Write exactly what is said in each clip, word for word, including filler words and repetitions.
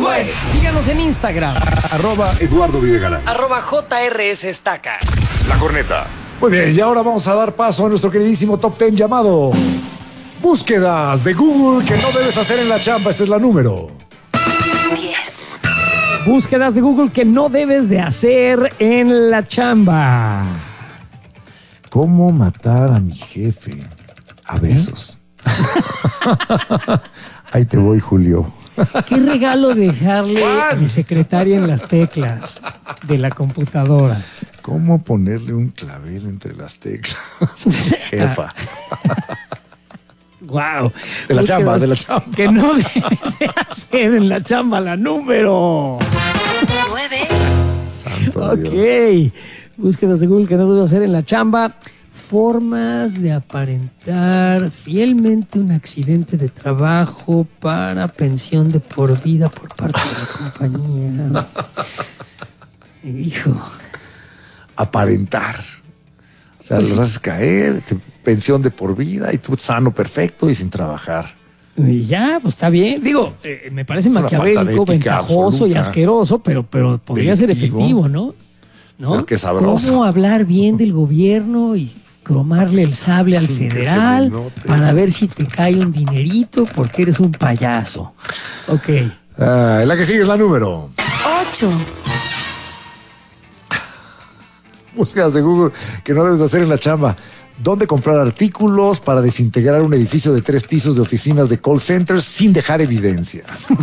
nueve. Síganos en Instagram. Arroba Eduardo Videgaray. Arroba J R S Estaca. La Corneta. Muy bien, y ahora vamos a dar paso a nuestro queridísimo Top Ten llamado Búsquedas de Google que no debes hacer en la chamba. Esta es la número diez. Búsquedas de Google que no debes de hacer en la chamba. ¿Cómo matar a mi jefe a besos? Ahí te voy, Julio. Qué regalo dejarle a mi secretaria en las teclas de la computadora. ¿Cómo ponerle un clavel entre las teclas? Jefa. Wow. De la chamba, de la chamba. Que no debes de hacer en la chamba la número nueve. Santo Ok. Dios. Búsquedas de Google que no debes hacer en la chamba. Formas de aparentar fielmente un accidente de trabajo para pensión de por vida por parte de la compañía. Hijo. Aparentar. O sea, Pues los sí. haces caer, te- pensión de por vida y tú sano, perfecto y sin trabajar. Y ya, pues está bien. Digo, eh, me parece una falta de maquiavélico, ética ventajoso y absoluta. asqueroso, pero, pero podría ser Delictivo. efectivo, ¿no? ¿No? Pero qué sabroso. ¿Cómo hablar bien del gobierno y cromarle el sable al Sin que se federal le note. para ver si te cae un dinerito porque eres un payaso? Ok. Ah, la que sigue es la número. ocho. Búsquedas de Google que no debes hacer en la chamba. ¿Dónde comprar artículos para desintegrar un edificio de tres pisos de oficinas de call centers sin dejar evidencia?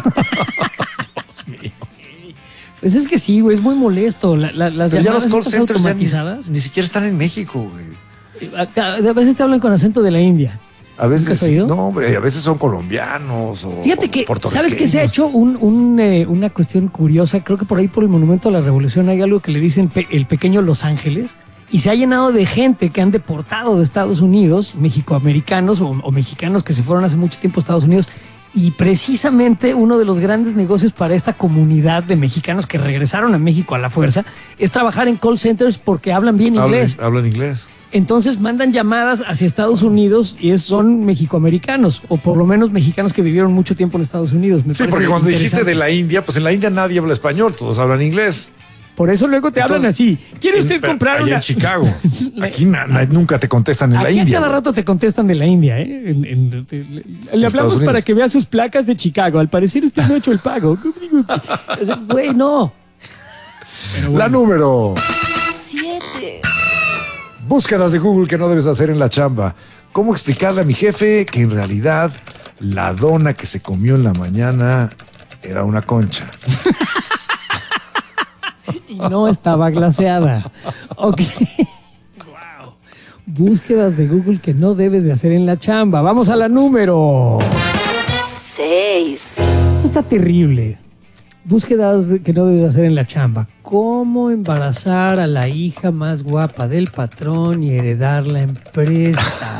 Pues es que sí, güey, es muy molesto. La- la- las Pero ya llamadas los call estas centers ya ni, automatizadas. ni siquiera están en México, güey. eh, acá- A veces te hablan con acento de la India. A veces, ¿Nunca has oído? no, hombre, a veces son colombianos o Fíjate que, puertorriqueños. ¿sabes qué? Se ha hecho un, un, eh, una cuestión curiosa. Creo que por ahí, por el Monumento a la Revolución, hay algo que le dicen pe- el pequeño Los Ángeles. Y se ha llenado de gente que han deportado de Estados Unidos, mexicoamericanos o, o mexicanos que se fueron hace mucho tiempo a Estados Unidos. Y precisamente uno de los grandes negocios para esta comunidad de mexicanos que regresaron a México a la fuerza es trabajar en call centers porque hablan bien Hablan- inglés. Hablan inglés. Entonces mandan llamadas hacia Estados Unidos y es- son mexicoamericanos, o por lo menos mexicanos que vivieron mucho tiempo en Estados Unidos. Me Sí, parece porque cuando dijiste interesante. de la India, pues en la India nadie habla español, todos hablan inglés. Por eso luego te hablan Entonces, así. ¿Quiere usted En- pero comprar allá una? en Chicago. La- Aquí na- na- nunca te contestan en la Aquí India. a cada güey. rato te contestan de la India, ¿eh? En- en- te- le, le Estados hablamos Unidos. para que vea sus placas de Chicago. Al parecer usted no ha hecho el pago. O sea, güey, no. Pero La bueno. número. siete. Búsquedas de Google que no debes hacer en la chamba. ¿Cómo explicarle a mi jefe que en realidad la dona que se comió en la mañana era una concha? Y no estaba glaseada. Ok. Wow. Búsquedas de Google que no debes de hacer en la chamba. Vamos a la número. seis. Esto está terrible. Búsquedas que no debes hacer en la chamba. ¿Cómo embarazar a la hija más guapa del patrón y heredar la empresa?